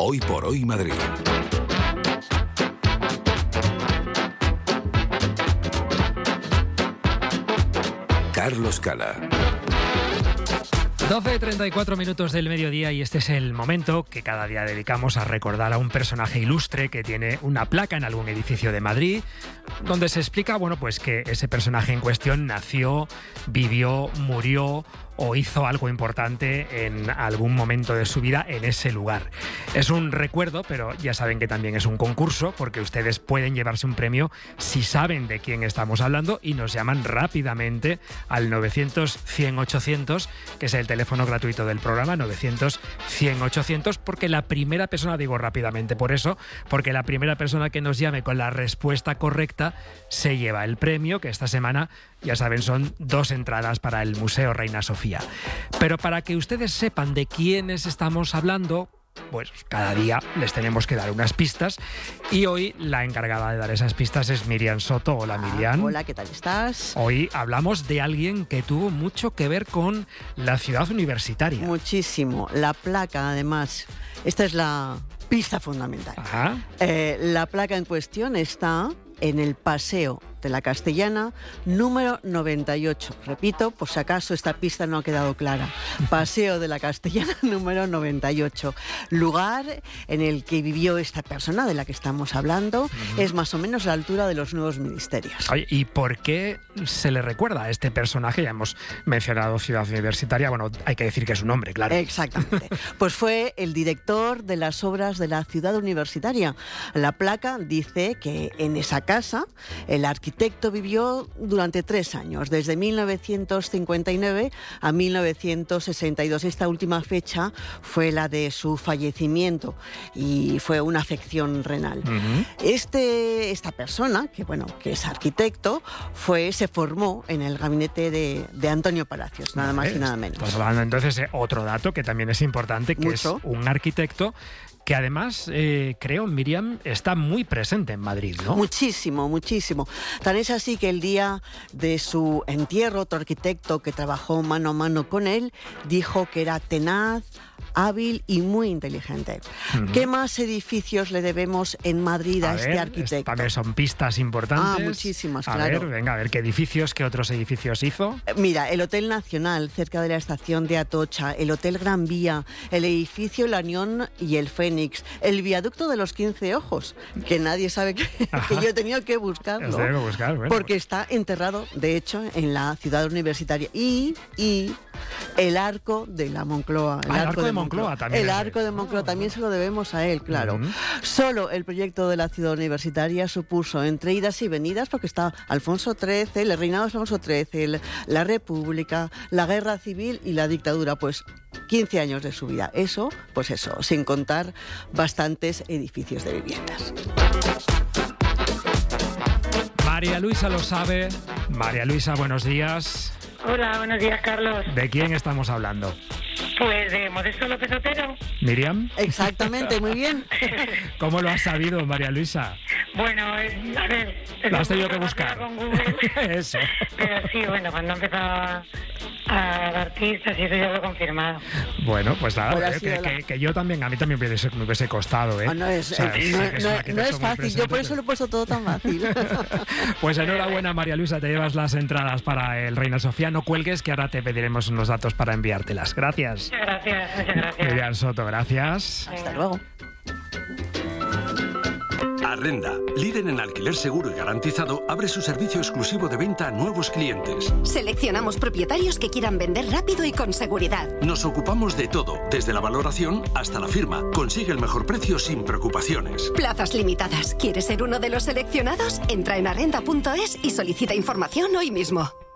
Hoy por Hoy Madrid. Carlos Cala. 12:34 del mediodía y este es el momento que cada día dedicamos a recordar a un personaje ilustre que tiene una placa en algún edificio de Madrid donde se explica, pues que ese personaje en cuestión nació, vivió, murió o hizo algo importante en algún momento de su vida en ese lugar. Es un recuerdo, pero ya saben que también es un concurso, porque ustedes pueden llevarse un premio si saben de quién estamos hablando y nos llaman rápidamente al 900-100-800, que es el teléfono gratuito del programa, 900-100-800, porque la primera persona, digo rápidamente por eso, porque la primera persona que nos llame con la respuesta correcta se lleva el premio, que esta semana, ya saben, son 2 entradas para el Museo Reina Sofía. Pero para que ustedes sepan de quiénes estamos hablando, pues cada día les tenemos que dar unas pistas y hoy la encargada de dar esas pistas es Miriam Soto. Hola, Miriam. Hola, ¿qué tal estás? Hoy hablamos de alguien que tuvo mucho que ver con la ciudad universitaria. Muchísimo. La placa, además, esta es la pista fundamental. Ajá. La placa en cuestión está en el Paseo de la Castellana, número 98. Repito, por si acaso esta pista no ha quedado clara. Paseo de la Castellana, número 98. Lugar en el que vivió esta persona de la que estamos hablando. Es más o menos a la altura de los nuevos ministerios. Oye, ¿y por qué se le recuerda a este personaje? Ya hemos mencionado Ciudad Universitaria. Hay que decir que es un hombre, claro. Exactamente. Pues fue el director de las obras de la Ciudad Universitaria. La placa dice que en esa casa el arquitecto vivió durante 3 años, desde 1959 a 1962. Esta última fecha fue la de su fallecimiento y fue una afección renal. Esta persona, que es arquitecto, se formó en el gabinete de Antonio Palacios, nada más y nada menos. Estamos hablando entonces de otro dato que también es importante, que Mucho. es un arquitecto que además, creo, Miriam, está muy presente en Madrid, ¿no? Muchísimo, muchísimo. Tan es así que el día de su entierro, otro arquitecto que trabajó mano a mano con él, dijo que era tenaz, hábil y muy inteligente. ¿Qué más edificios le debemos en Madrid a este arquitecto? También son pistas importantes. Muchísimas, claro. A ver, ¿qué edificios, qué otros edificios hizo? Mira, el Hotel Nacional, cerca de la estación de Atocha, el Hotel Gran Vía, el edificio La Unión y el Fénix, el viaducto de los 15 Ojos, que nadie sabe que yo he tenido que buscarlo. Tengo que buscar, porque está enterrado, de hecho, en la ciudad universitaria. Y el Arco de la Moncloa. El Arco de Moncloa también. El Arco de Moncloa también se lo debemos a él, claro. Solo el proyecto de la ciudad universitaria supuso, entre idas y venidas, porque está Alfonso XIII, el reinado de Alfonso XIII, la República, la Guerra Civil y la dictadura, pues 15 años de su vida. Eso, sin contar bastantes edificios de viviendas. María Luisa lo sabe. María Luisa, buenos días. Hola, buenos días, Carlos. ¿De quién estamos hablando? Pues de Modesto López Otero. ¿Miriam? Exactamente, muy bien. ¿Cómo lo has sabido, María Luisa? Bueno, a ver... Lo has tenido que buscar. Con Google. Eso. Pero sí, cuando empezaba a dar pistas y eso ya lo he confirmado. Bueno, pues nada, que yo también, a mí también me hubiese costado, ¿eh? No es fácil, yo por eso lo he puesto todo tan fácil. Pues enhorabuena, María Luisa, te llevas las entradas para el Reina Sofía. No cuelgues, que ahora te pediremos unos datos para enviártelas. Gracias. Muchas gracias. Miriam Soto, gracias. Hasta luego. Arrenda, líder en alquiler seguro y garantizado, abre su servicio exclusivo de venta a nuevos clientes. Seleccionamos propietarios que quieran vender rápido y con seguridad. Nos ocupamos de todo, desde la valoración hasta la firma. Consigue el mejor precio sin preocupaciones. Plazas limitadas. ¿Quieres ser uno de los seleccionados? Entra en arrenda.es y solicita información hoy mismo.